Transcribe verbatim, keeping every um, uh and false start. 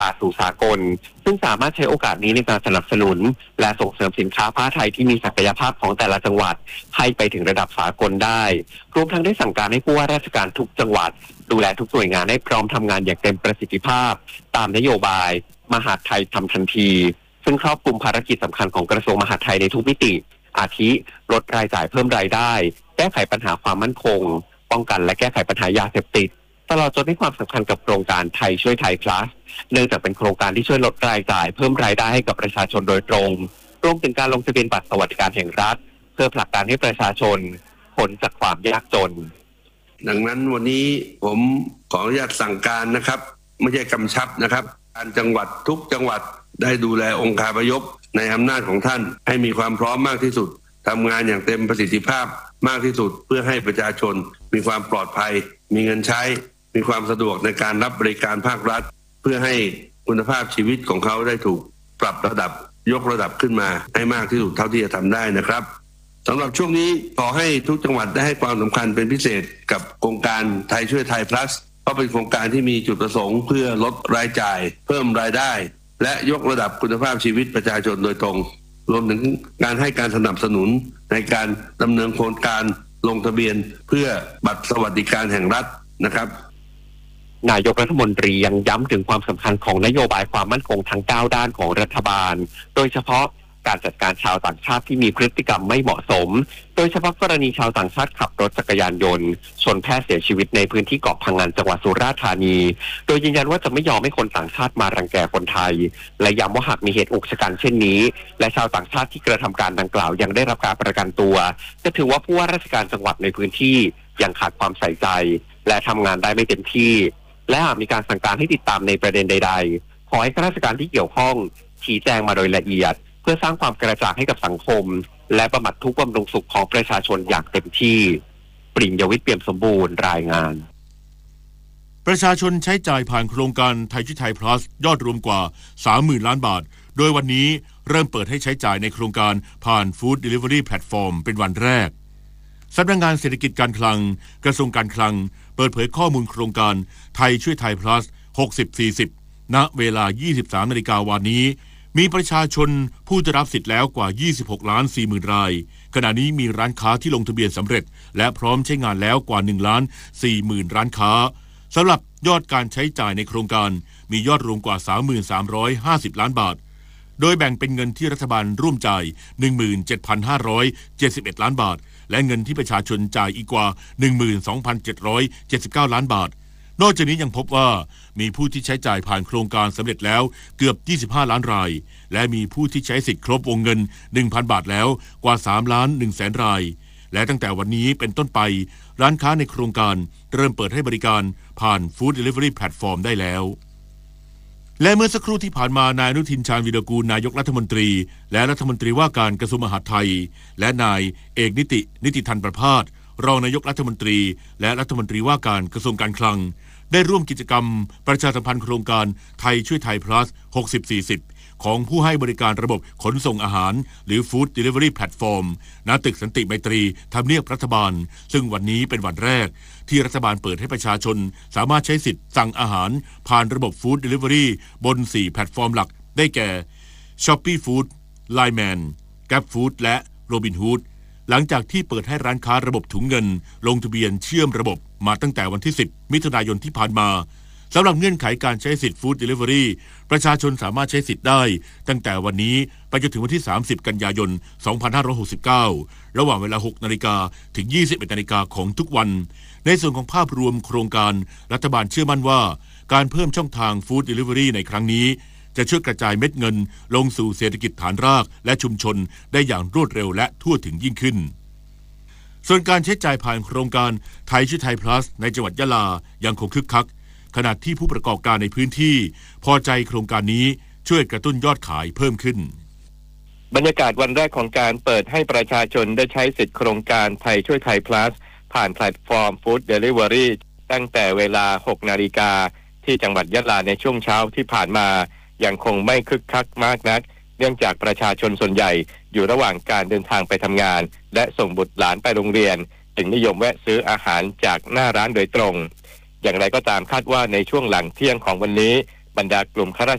ตลาดสู่สากลซึ่งสามารถใช้โอกาสนี้ในการสนับสนุนและส่งเสริมสินค้าผ้าไทยที่มีศักยภาพของแต่ละจังหวัดให้ไปถึงระดับสากลได้รวมทั้งได้สั่งการให้ผู้ว่าราชการทุกจังหวัดดูแลทุกหน่วยงานให้พร้อมทำงานอย่างเต็มประสิทธิภาพตามนโยบายมหาดไทยทำทันทีซึ่งครอบคลุมภารกิจสำคัญของกระทรวงมหาดไทยในทุกมิติอาทิลดรายจ่ายเพิ่มรายได้แก้ไขปัญหาความมั่นคงป้องกันและแก้ไขปัญหายาเสพติดตลอดจนให้ความสำคัญกับโครงการไทยช่วยไทย plus เนื่องจากเป็นโครงการที่ช่วยลดรายจ่ายเพิ่มรายได้ให้กับประชาชนโดยตรงรวมถึงการลงทะเบียนบัตรสวัสดิการแห่งรัฐเพื่อผลักดันให้ประชาชนพ้นจากความยากจนดังนั้นวันนี้ผมขออนุญาตสั่งการนะครับไม่ใช่กำชับนะครับการจังหวัดทุกจังหวัดได้ดูแลองค์คาพยพในอำนาจของท่านให้มีความพร้อมมากที่สุดทำงานอย่างเต็มประสิทธิภาพมากที่สุดเพื่อให้ประชาชนมีความปลอดภัยมีเงินใช้มีความสะดวกในการรับบริการภาครัฐเพื่อให้คุณภาพชีวิตของเขาได้ถูกปรับระดับยกระดับขึ้นมาให้มากที่สุดเท่าที่จะทำได้นะครับสำหรับช่วงนี้ขอให้ทุกจังหวัดได้ให้ความสำคัญเป็นพิเศษกับโครงการไทยช่วยไทย plus เพราะเป็นโครงการที่มีจุดประสงค์เพื่อลดรายจ่ายเพิ่มรายได้และยกระดับคุณภาพชีวิตประชาชนโดยตรงรวมถึงการให้การสนับสนุนในการดำเนินโครงการลงทะเบียนเพื่อบัตรสวัสดิการแห่งรัฐนะครับนายกรัฐมนตรียังย้ำถึงความสำคัญของนโยบายความมั่นคงทั้งเก้าด้านของรัฐบาลโดยเฉพาะการจัดการชาวต่างชาติที่มีพฤติกรรมไม่เหมาะสมโดยเฉพาะกรณีชาวต่างชาติขับรถจักรยานยนต์ชนแพทย์เสียชีวิตในพื้นที่เกาะพังงานจังหวัดสุราษฎร์ธานีโดยยืนยันว่าจะไม่ยอมให้คนต่างชาติมารังแกคนไทยและย้ำว่าหากมีเหตุอุกชะกันเช่นนี้และชาวต่างชาติที่กระทำการดังกล่าวยังได้รับการประกันตัวจะถือว่าผู้ว่าราชการจังหวัดในพื้นที่ยังขาดความใส่ใจและทำงานได้ไม่เต็มที่และหากมีการสั่งการให้ติดตามในประเด็นใดๆขอให้ข้าราชการที่เกี่ยวข้องชี้แจงมาโดยละเอียดเพื่อสร้างความกระจ่างให้กับสังคมและบำบัดทุกข์บำรุงสุขของประชาชนอย่างเต็มที่ปริญญวิทย์เปี่ยมสมบูรณ์รายงานประชาชนใช้จ่ายผ่านโครงการไทยช่วยไทย plus ยอดรวมกว่า สามหมื่น ล้านบาทโดยวันนี้เริ่มเปิดให้ใช้จ่ายในโครงการผ่าน Food Delivery Platform เป็นวันแรกสำนักงานเศรษฐกิจการคลังกระทรวงการคลังเปิดเผยข้อมูลโครงการไทยช่วยไทย plus หกสิบ สี่สิบ ณ เวลา ยี่สิบสามนาฬิกาวันนี้มีประชาชนผู้ได้รับสิทธิ์แล้วกว่า ยี่สิบหกล้านสี่หมื่น รายขณะนี้มีร้านค้าที่ลงทะเบียนสำเร็จและพร้อมใช้งานแล้วกว่า หนึ่งล้านสี่หมื่น ร้านค้าสำหรับยอดการใช้จ่ายในโครงการมียอดรวมกว่า สามพันสามร้อยห้าสิบ ล้านบาทโดยแบ่งเป็นเงินที่รัฐบาลร่วมจ่าย หนึ่งหมื่นเจ็ดพันห้าร้อยเจ็ดสิบเอ็ด ล้านบาทและเงินที่ประชาชนจ่ายอีกกว่า หนึ่งหมื่นสองพันเจ็ดร้อยเจ็ดสิบเก้า ล้านบาทนอกจากนี้ยังพบว่ามีผู้ที่ใช้จ่ายผ่านโครงการสำเร็จแล้วเกือบยี่สิบห้าล้านรายและมีผู้ที่ใช้สิทธิ์ครบวงเงิน หนึ่งพัน บาทแล้วกว่า สามล้านหนึ่งแสน รายและตั้งแต่วันนี้เป็นต้นไปร้านค้าในโครงการเริ่มเปิดให้บริการผ่าน Food Delivery Platform ได้แล้วและเมื่อสักครู่ที่ผ่านมานายอนุทินชาญวีรกูลนายกรัฐมนตรีและรัฐมนตรีว่าการกระทรวงมหาดไทยและนายเอกนิตินิติธันประภาสรองนายกรัฐมนตรีและรัฐมนตรีว่าการกระทรวงการคลังได้ร่วมกิจกรรมประชาสัมพันธ์โครงการไทยช่วยไทย plus หกสิบ สี่สิบ ของผู้ให้บริการระบบขนส่งอาหารหรือ Food Delivery Platform ณ ตึกสันติไมตรีทำเนียบรัฐบาลซึ่งวันนี้เป็นวันแรกที่รัฐบาลเปิดให้ประชาชนสามารถใช้สิทธิ์สั่งอาหารผ่านระบบ Food Delivery บนสี่แพลตฟอร์มหลักได้แก่ Shopee Food, Lineman, GrabFood และ Robinhoodหลังจากที่เปิดให้ร้านค้าระบบถุงเงินลงทะเบียนเชื่อมระบบมาตั้งแต่วันที่สิบมิถุนายนที่ผ่านมาสำหรับเงื่อนไขการใช้สิทธิ์ Food Delivery ประชาชนสามารถใช้สิทธิ์ได้ตั้งแต่วันนี้ไปจนถึงวันที่สามสิบกันยายนสองพันห้าร้อยหกสิบเก้าระหว่างเวลา หกนาฬิกา ถึง ยี่สิบเอ็ดนาฬิกาของทุกวันในส่วนของภาพรวมโครงการรัฐบาลเชื่อมั่นว่าการเพิ่มช่องทาง Food Delivery ในครั้งนี้จะช่วยกระจายเม็ดเงินลงสู่เศรษฐกิจฐานรากและชุมชนได้อย่างรวดเร็วและทั่วถึงยิ่งขึ้นส่วนการใช้จ่ายผ่านโครงการไทยช่วยไทย plus ในจังหวัดยะลายังคงคึกคักขณะที่ผู้ประกอบการในพื้นที่พอใจโครงการนี้ช่วยกระตุ้นยอดขายเพิ่มขึ้นบรรยากาศวันแรกของการเปิดให้ประชาชนได้ใช้สิทธิโครงการไทยช่วยไทย plus ผ่านแพลตฟอร์ม Food Delivery ตั้งแต่เวลา หกนาฬิกาที่จังหวัดยะลาในช่วงเช้าที่ผ่านมายังคงไม่คึกคักมากนักเนื่องจากประชาชนส่วนใหญ่อยู่ระหว่างการเดินทางไปทำงานและส่งบุตรหลานไปโรงเรียนจึงนิยมแวะซื้ออาหารจากหน้าร้านโดยตรงอย่างไรก็ตามคาดว่าในช่วงหลังเที่ยงของวันนี้บรรดากลุ่มข้ารา